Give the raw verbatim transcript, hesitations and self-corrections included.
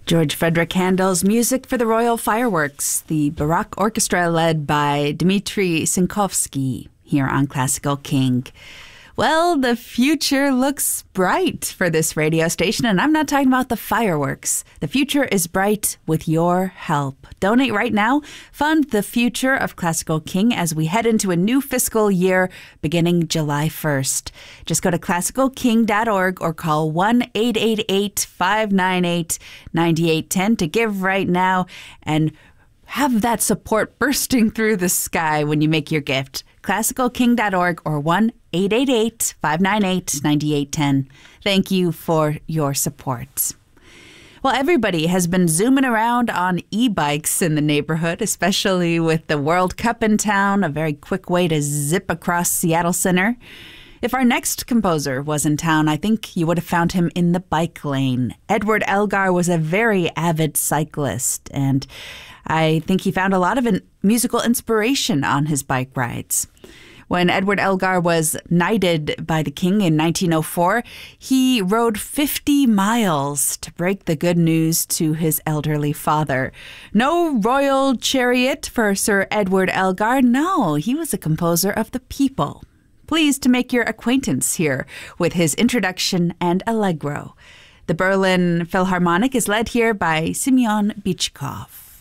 George Frederick Handel's music for the Royal Fireworks, the Baroque Orchestra led by Dmitri Sinkovsky here on Classical King. Well, the future looks bright for this radio station, and I'm not talking about the fireworks. The future is bright with your help. Donate right now. Fund the future of Classical King as we head into a new fiscal year beginning July first. Just go to classical king dot org or call one eight eight eight, five nine eight, nine eight one zero to give right now and have that support bursting through the sky when you make your gift. classical king dot org or one eight eight eight, five nine eight, nine eight one zero. Thank you for your support. Well, everybody has been zooming around on e-bikes in the neighborhood, especially with the World Cup in town, a very quick way to zip across Seattle Center. If our next composer was in town, I think you would have found him in the bike lane. Edward Elgar was a very avid cyclist, and I think he found a lot of in- musical inspiration on his bike rides. When Edward Elgar was knighted by the king in nineteen oh four, he rode fifty miles to break the good news to his elderly father. No royal chariot for Sir Edward Elgar. No, he was a composer of the people. Pleased to make your acquaintance here with his introduction and allegro. The Berlin Philharmonic is led here by Semyon Bychkov.